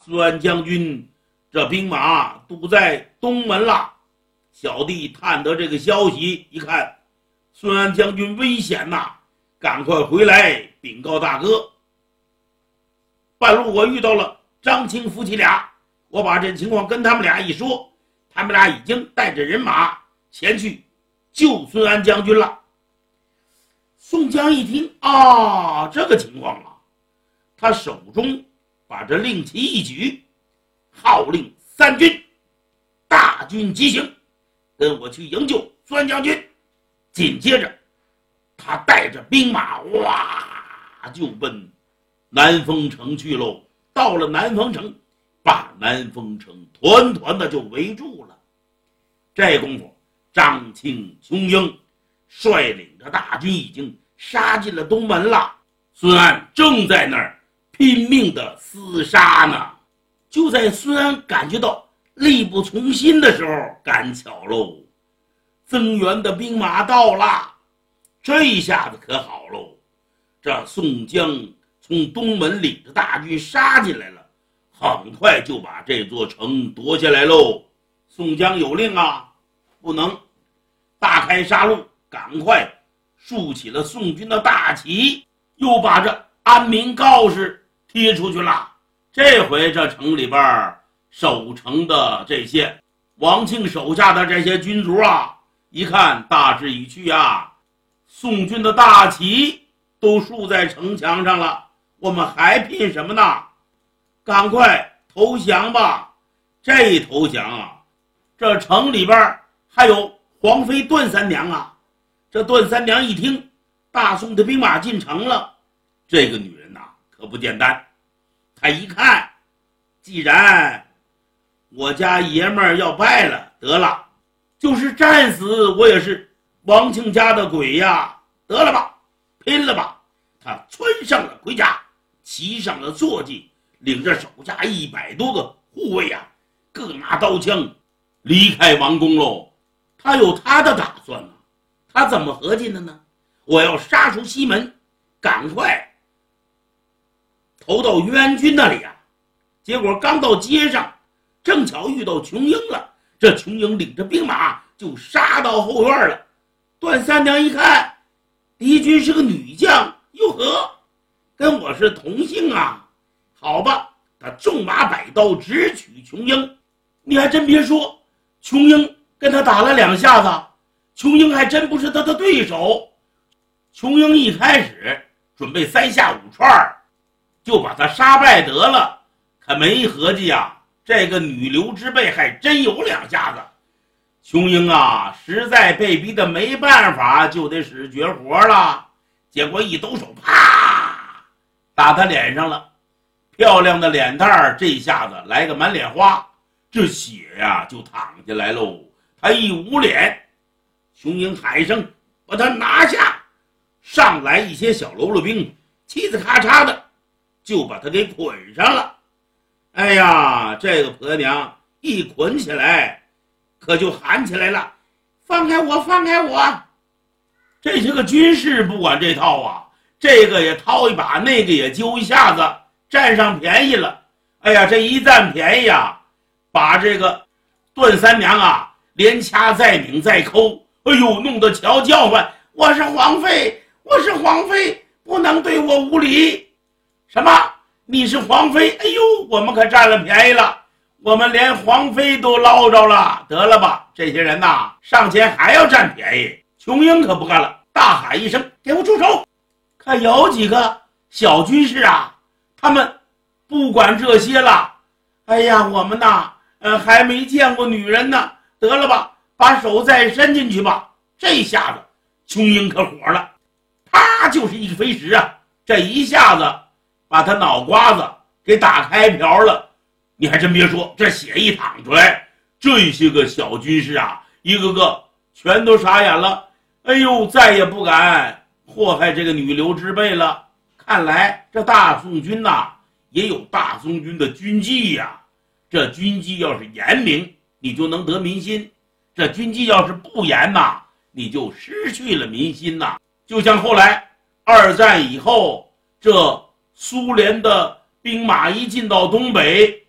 孙安将军这兵马都在东门了。小弟探得这个消息，一看孙安将军危险呐，赶快回来禀告大哥。半路我遇到了张青夫妻俩，我把这情况跟他们俩一说，他们俩已经带着人马前去救孙安将军了。宋江一听啊，这个情况啊，他手中把这令旗一举，号令三军，大军急行，跟我去营救孙将军。紧接着他带着兵马哇就奔南丰城去喽。到了南丰城，把南丰城团团的就围住了。这功夫张青、琼英率领着大军已经杀进了东门了。孙安正在那儿拼命的厮杀呢。就在孙安感觉到力不从心的时候，赶巧喽，增援的兵马到了。这一下子可好喽，这宋江从东门领着大军杀进来了，很快就把这座城夺下来喽。宋江有令啊，不能大开杀戮，赶快竖起了宋军的大旗，又把这安民告示贴出去了。这回这城里边守城的这些王庆手下的这些军卒啊，一看大势已去啊，宋军的大旗都竖在城墙上了，我们还拼什么呢？赶快投降吧！这一投降啊，这城里边还有皇妃段三娘啊。这段三娘一听大宋的兵马进城了，这个女人呐可不简单。她一看，既然我家爷们儿要败了，得了，就是战死我也是王庆家的鬼呀，得了吧，拼了吧！他穿上了盔甲，骑上了坐骑，领着手下100多个护卫啊，各拿刀枪，离开王宫喽。他有他的打算呢，他怎么合计的呢？我要杀出西门，赶快投到袁军那里啊！结果刚到街上，正巧遇到琼英了。这琼英领着兵马就杀到后院了。段三娘一看敌军是个女将，哟呵，跟我是同姓啊，好吧，他纵马摆刀直取琼英。你还真别说，琼英跟他打了2下子，琼英还真不是他的对手。琼英一开始准备3下5串就把他杀败得了，可没合计啊，这个女流之辈还真有2下子。琼英啊，实在被逼得没办法，就得使绝活了。结果一抖手，啪，打他脸上了。漂亮的脸蛋儿，这下子来个满脸花，这血呀就淌下来喽。他一捂脸，琼英喊一声把他拿下，上来一些小喽啰兵，嘁呲咔嚓的就把他给捆上了。哎呀，这个婆娘一捆起来，可就喊起来了，放开我，放开我！这些个军士不管这套啊，这个也掏一把，那个也揪一下子，占上便宜了。哎呀，这一占便宜啊，把这个段三娘啊连掐再拧再抠，哎呦，弄得乔叫唤，我是皇妃，我是皇妃，不能对我无礼。什么？你是皇妃？哎呦，我们可占了便宜了，我们连皇妃都捞着了，得了吧，这些人呐，上前还要占便宜。琼英可不干了，大喊一声，给我住手！可有几个小军士啊，他们不管这些了。哎呀，我们呐，还没见过女人呢，得了吧，把手再伸进去吧。这下子琼英可火了，啪就是一个飞石啊，这一下子把他脑瓜子给打开瓢了。你还真别说，这血一淌出来，这些个小军士啊，一个个全都傻眼了。哎呦，再也不敢祸害这个女流之辈了。看来这大宋军呐，也有大宋军的军纪呀。这军纪要是严明，你就能得民心；这军纪要是不严呐，你就失去了民心呐。就像后来2战以后，这苏联的兵马一进到东北，